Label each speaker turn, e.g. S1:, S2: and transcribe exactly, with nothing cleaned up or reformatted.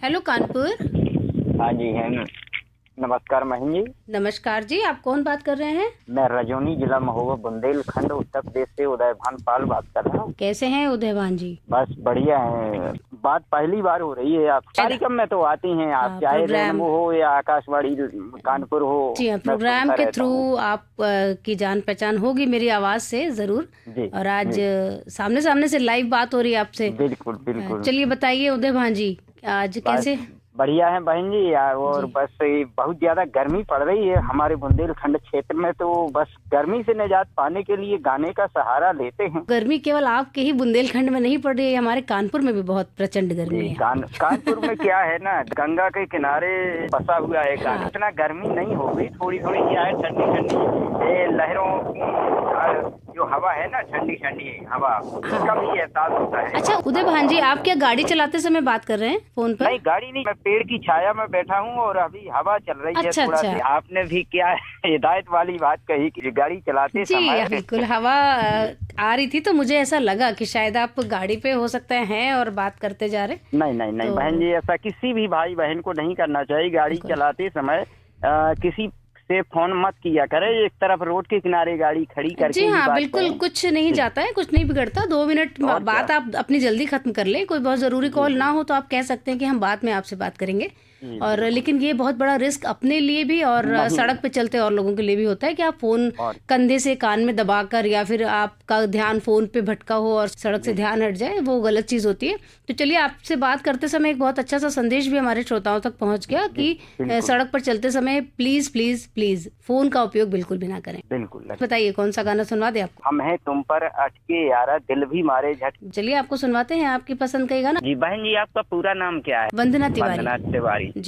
S1: Hello Kanpur.
S2: हाँ जी है न- नमस्कार बहन जी।
S1: नमस्कार जी, आप कौन बात कर रहे हैं?
S2: मैं रजौनी जिला महोबा बुंदेलखंड उत्तर प्रदेश से उदयभान पाल बात कर रहा हूँ।
S1: कैसे हैं उदयभान जी?
S2: बस बढ़िया है। बात पहली बार हो रही है। आप कार्यक्रम में तो आती हैं आप,
S1: हाँ,
S2: चाहे
S1: प्रोग्राम-
S2: रेनबो हो या आकाशवाणी कानपुर हो।
S1: जी हाँ,
S2: मैं
S1: प्रोग्राम
S2: सुनता
S1: के
S2: रहता
S1: थ्रू
S2: हूँ।
S1: आप अ, की जान पहचान होगी मेरी आवाज से जरूर।
S2: जी
S1: और आज
S2: जी,
S1: अ, सामने सामने से लाइव बात हो रही है आपसे।
S2: बिल्कुल
S1: अ,
S2: बिल्कुल।
S1: चलिए बताइए उदयभान जी, आज
S2: बस
S1: कैसे?
S2: बढ़िया है बहन जी। यार, और
S1: जी।
S2: बस ये बहुत ज्यादा गर्मी पड़ रही है हमारे बुंदेलखंड क्षेत्र में, तो बस गर्मी से निजात पाने के लिए गाने का सहारा लेते हैं।
S1: गर्मी केवल आपके ही बुंदेलखंड में नहीं पड़ रही है, हमारे कानपुर में भी बहुत प्रचंड गर्मी
S2: जी,
S1: है।
S2: कान कानपुर में क्या है ना, गंगा के किनारे बसा हुआ है कान।
S1: हाँ।
S2: इतना गर्मी नहीं होगी, थोड़ी थोड़ी क्या है, ठंडी ठंडी ये लहरों की जो हवा है ना, ठंडी ठंडी हवा, उसका भी एहसास होता है।
S1: अच्छा उदयभान जी, आप क्या गाड़ी चलाते समय बात कर रहे हैं फोन पर?
S2: नहीं, गाड़ी नहीं, मैं पेड़ की छाया में बैठा हूँ और अभी हवा चल रही है।
S1: अच्छा,
S2: थोड़ा
S1: अच्छा।
S2: सी आपने भी क्या हिदायत वाली बात कही कि गाड़ी चलाते
S1: जी
S2: समय
S1: बिल्कुल, हवा अ, आ रही थी तो मुझे ऐसा लगा कि शायद आप गाड़ी पे हो सकते हैं और बात करते जा रहे।
S2: नहीं नहीं नहीं
S1: तो-
S2: बहन जी, ऐसा किसी भी भाई बहन को नहीं करना चाहिए। गाड़ी
S1: बिल्कुल।
S2: चलाते समय आ, किसी से फोन मत किया करे। एक तरफ रोड के किनारे गाड़ी खड़ी करके
S1: जी
S2: ही
S1: हाँ,
S2: बात
S1: बिल्कुल,
S2: करें।
S1: कुछ नहीं जाता है, कुछ नहीं बिगड़ता। दो मिनट
S2: और
S1: बात
S2: क्या?
S1: आप अपनी जल्दी खत्म कर लें, कोई बहुत जरूरी
S2: जी,
S1: कॉल
S2: जी।
S1: ना हो तो आप कह सकते हैं कि हम बाद में आपसे बात करेंगे।
S2: जी,
S1: और
S2: बिल्कुल।
S1: लेकिन ये बहुत बड़ा रिस्क अपने लिए भी और
S2: नहीं।
S1: सड़क पे चलते और लोगों के लिए भी होता है कि आप फोन
S2: और
S1: कंधे से कान में दबाकर या फिर आपका ध्यान फोन पे भटका हो और सड़क से
S2: जी।
S1: ध्यान हट जाए, वो गलत चीज होती है। तो चलिए, आपसे बात करते समय एक बहुत अच्छा सा संदेश भी हमारे श्रोताओं तक पहुंच गया कि
S2: बिल्कुल।
S1: अ, सड़क पर चलते समय प्लीज प्लीज प्लीज फोन का उपयोग बिल्कुल भी ना करें।
S2: बिल्कुल।
S1: बताइए कौन सा गाना सुनवा दे आपको?
S2: हम हैं तुम पर अटके यारा, दिल भी मारे झटके।
S1: चलिए आपको सुनवाते हैं आपकी पसंद का ये गाना।
S2: जी बहन जी, आपका पूरा नाम क्या है?
S1: वंदना तिवारी।
S2: वंदना तिवारी।